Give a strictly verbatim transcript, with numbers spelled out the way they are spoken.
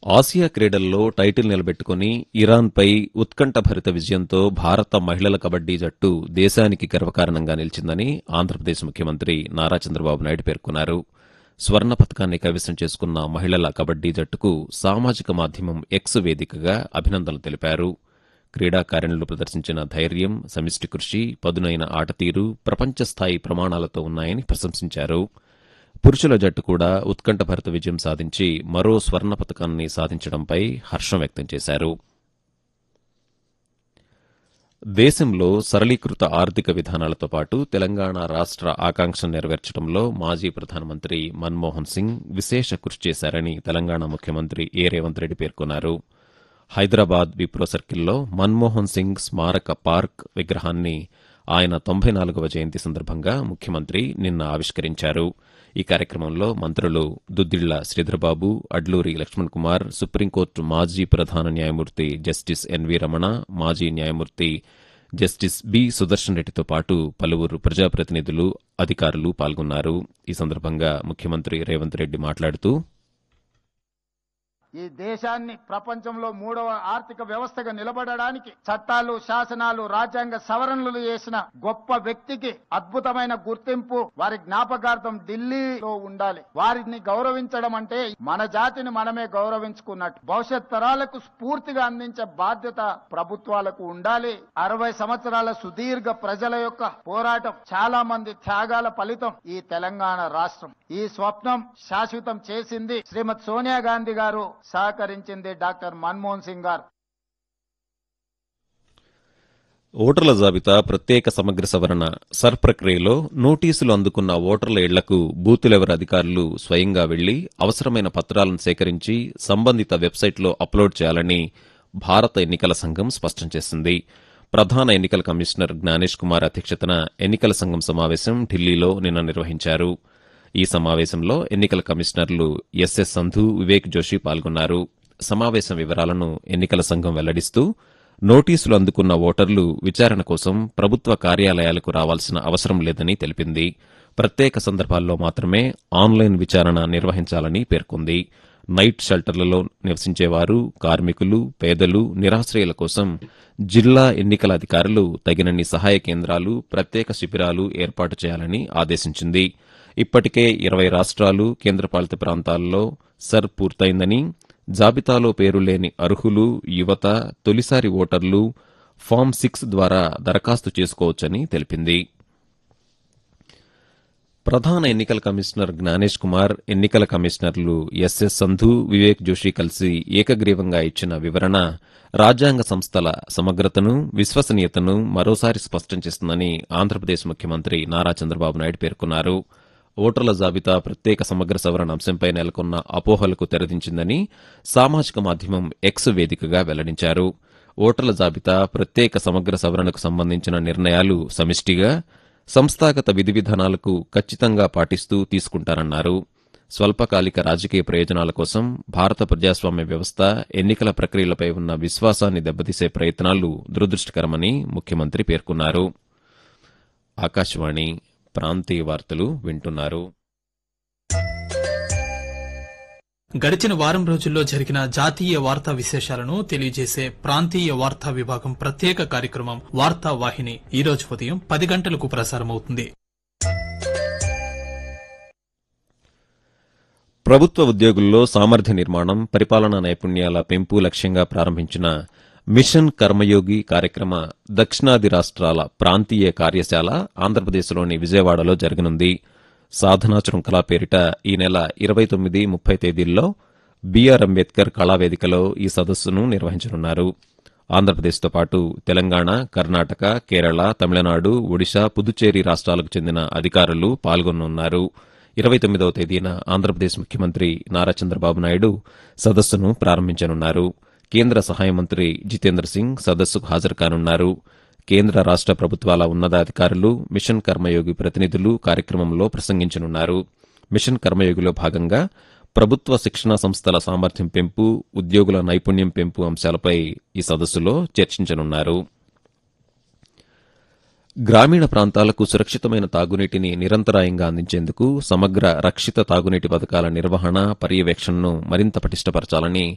Asia క్రీడల్లో title నిలబెట్టుకుని ఇరాన్పై ఉత్కంఠభరిత విజయంతో భారత మహిళల కబడ్డీ జట్టు దేశానికి గర్వకారణంగా నిలిచిందని ఆంధ్రప్రదేశ్ ముఖ్యమంత్రి నారా చంద్రబాబు నాయుడు పేర్కొన్నారు. స్వర్ణ పతకాన్ని కైవసం చేసుకున్న మహిళల కబడ్డీ జట్టుకు సామాజిక మాధ్యమం ఎక్స్ వేదికగా అభినందనలు తెలిపారు. క్రీడాకారిణులు ప్రదర్శించిన ధైర్యం, సమిష్టి కృషి, పదునైన ఆటతీరు ప్రపంచ స్థాయి ప్రమాణాలతో ఉన్నాయని ప్రశంసించారు. పురుషుల జట్టు కూడా ఉత్కంఠభరిత విజయం సాధించి మరో స్వర్ణ పతకాన్ని సాధించడంపై హర్షం వ్యక్తం చేశారు. దేశంలో సరళీకృత ఆర్థిక విధానాలతో పాటు తెలంగాణ రాష్ట్ర ఆకాంక్షను నెరవేర్చడంలో మాజీ ప్రధానమంత్రి మన్మోహన్ సింగ్ విశేష కృషి చేశారని తెలంగాణ ముఖ్యమంత్రి ఏ రేవంత్ రెడ్డి పేర్కొన్నారు. హైదరాబాద్ విప్రో సర్కిల్లో మన్మోహన్ సింగ్ స్మారక పార్క్ విగ్రహాన్ని ఆయన తొంభై నాలుగవ జయంతి సందర్భంగా ముఖ్యమంత్రి నిన్న ఆవిష్కరించారు. ఈ కార్యక్రమంలో మంత్రులు దుద్దిళ్ల శ్రీధర్బాబు, అడ్లూరి లక్ష్మణ్ కుమార్, సుప్రీంకోర్టు మాజీ ప్రధాన న్యాయమూర్తి జస్టిస్ ఎన్వీ రమణ, మాజీ న్యాయమూర్తి జస్టిస్ బి సుదర్శన్ రెడ్డితో పాటు పలువురు ప్రజాప్రతినిధులు, అధికారులు పాల్గొన్నారు. ఈ సందర్భంగా ముఖ్యమంత్రి రేవంత్ రెడ్డి మాట్లాడుతూ, ఈ దేశాన్ని ప్రపంచంలో మూడవ ఆర్థిక వ్యవస్థగా నిలబడడానికి చట్టాలు, శాసనాలు, రాజ్యాంగ సవరణలు చేసిన గొప్ప వ్యక్తికి అద్భుతమైన గుర్తింపు వారి జ్ఞాపకార్థం ఢిల్లీలో ఉండాలి. వారిని గౌరవించడం అంటే మన జాతిని మనమే గౌరవించుకున్నట్టు. భవిష్యత్ తరాలకు స్ఫూర్తిగా అందించే బాధ్యత ప్రభుత్వాలకు ఉండాలి. అరవై సంవత్సరాల సుదీర్ఘ ప్రజల యొక్క పోరాటం, చాలా మంది త్యాగాల ఫలితం ఈ తెలంగాణ రాష్ట్రం. ఈ స్వప్నం శాశ్వతం చేసింది శ్రీమతి సోనియా గాంధీ గారు, సహకరించింది డాక్టర్ మన్మోహన్ సింగ్ గారు. ఓటర్ల జాబితా ప్రత్యేక సమగ్ర సవరణ సర్ ప్రక్రియలో నోటీసులు అందుకున్న ఓటర్ల ఇళ్లకు బూత్ లెవెల్ అధికారులు స్వయంగా వెళ్లి అవసరమైన పత్రాలను సేకరించి సంబంధిత వెబ్సైట్లో అప్లోడ్ చేయాలని భారత ఎన్నికల సంఘం స్పష్టం చేసింది. ప్రధాన ఎన్నికల కమిషనర్ జ్ఞానేష్ కుమార్ అధ్యక్షతన ఎన్నికల సంఘం సమావేశం ఢిల్లీలో నిన్న నిర్వహించారు. ఈ సమావేశంలో ఎన్నికల కమిషనర్లు ఎస్ఎస్ సంధు, వివేక్ జోషి పాల్గొన్నారు. సమావేశం వివరాలను ఎన్నికల సంఘం వెల్లడిస్తూ, నోటీసులు అందుకున్న ఓటర్లు విచారణ కోసం ప్రభుత్వ కార్యాలయాలకు రావాల్సిన అవసరం లేదని తెలిపింది. ప్రత్యేక సందర్భాల్లో మాత్రమే ఆన్లైన్ విచారణ నిర్వహించాలని పేర్కొంది. నైట్ షెల్టర్లలో నివసించేవారు, కార్మికులు, పేదలు, నిరాశ్రయుల కోసం జిల్లా ఎన్నికల అధికారులు తగినన్ని సహాయ కేంద్రాలు, ప్రత్యేక శిబిరాలు ఏర్పాటు చేయాలని ఆదేశించింది. ఇప్పటికే ఇరవై రాష్ట్రాలు, కేంద్రపాలిత ప్రాంతాల్లో సర్ పూర్తయిందని, జాబితాలో పేరు లేని అర్హులు, యువత, తొలిసారి ఓటర్లు ఫామ్ సిక్స్ ద్వారా దరఖాస్తు చేసుకోవచ్చని తెలిపింది. ప్రధాన ఎన్నికల కమిషనర్ జ్ఞానేష్ కుమార్, ఎన్నికల కమిషనర్లు ఎస్ఎస్ సంధు, వివేక్ జోషి కలిసి ఏకగ్రీవంగా ఇచ్చిన వివరణ రాజ్యాంగ సంస్థల సమగ్రతను, విశ్వసనీయతను మరోసారి స్పష్టం చేస్తుందని ఆంధ్రప్రదేశ్ ముఖ్యమంత్రి నారా చంద్రబాబు నాయుడు పేర్కొన్నారు. ఓటర్ల జాబితా ప్రత్యేక సమగ్ర సవరణ అంశంపై నెలకొన్న అపోహలకు తెరదించిందని సామాజిక మాధ్యమం ఎక్స్ వేదికగా వెల్లడించారు. ఓటర్ల జాబితా ప్రత్యేక సమగ్ర సవరణకు సంబంధించిన నిర్ణయాలు సమిష్టిగా, సంస్థాగత విధి విధానాలకు ఖచ్చితంగా పాటిస్తూ తీసుకుంటారన్నారు. స్వల్పకాలిక రాజకీయ ప్రయోజనాల కోసం భారత ప్రజాస్వామ్య వ్యవస్థ, ఎన్నికల ప్రక్రియలపై ఉన్న విశ్వాసాన్ని దెబ్బతీసే ప్రయత్నాలు దురదృష్టకరమని ముఖ్యమంత్రి పేర్కొన్నారు. ఆకాశవాణి ప్రాంతీయ వార్తలు వింటున్నారు. గడిచిన వారం రోజుల్లో జరిగిన జాతీయ వార్తా విశేషాలను తెలియజేసే ప్రాంతీయ వార్తా విభాగం ప్రత్యేక కార్యక్రమం వార్తా వాహిని ఈ రోజు ఉదయం పది గంటలకు ప్రసారమవుతుంది. ప్రభుత్వ ఉద్యోగుల్లో సామర్థ్య నిర్మాణం, పరిపాలనా నైపుణ్యాల పెంపు లక్ష్యంగా ప్రారంభించిన మిషన్ కర్మయోగి కార్యక్రమ దక్షిణాది రాష్ట్రాల ప్రాంతీయ కార్యశాల ఆంధ్రప్రదేశ్లోని విజయవాడలో జరగనుంది. సాధనా శృంఖలా పేరిట ఈ నెల ఇరవై తొమ్మిది, ముప్పై తేదీల్లో బీఆర్ అంబేద్కర్ కళావేదికలో ఈ సదస్సును నిర్వహించనున్నారు. ఆంధ్రప్రదేశ్తో పాటు తెలంగాణ, కర్ణాటక, కేరళ, తమిళనాడు, ఒడిశా, పుదుచ్చేరి రాష్ట్రాలకు చెందిన అధికారులు పాల్గొనున్నారు. ఇరవై తొమ్మిదవ తేదీన ఆంధ్రప్రదేశ్ ముఖ్యమంత్రి నారా చంద్రబాబు నాయుడు సదస్సును ప్రారంభించనున్నారు. కేంద్ర సహాయ మంత్రి జితేంద్ర సింగ్ సదస్సుకు హాజరు కానున్నారు. కేంద్ర రాష్ట ప్రభుత్వాల ఉన్నతాధికారులు, మిషన్ కర్మయోగి ప్రతినిధులు కార్యక్రమంలో ప్రసంగించనున్నారు. మిషన్ కర్మయోగిలో భాగంగా ప్రభుత్వ శిక్షణా సంస్థల సామర్థ్యం పెంపు, ఉద్యోగుల నైపుణ్యం పెంపు అంశాలపై ఈ సదస్సులో చర్చించనున్నారు. గ్రామీణ ప్రాంతాలకు సురక్షితమైన తాగునీటిని నిరంతరాయంగా అందించేందుకు సమగ్ర రక్షిత తాగునీటి పథకాల నిర్వహణ, పర్యవేక్షణను మరింత పటిష్టపరచాలని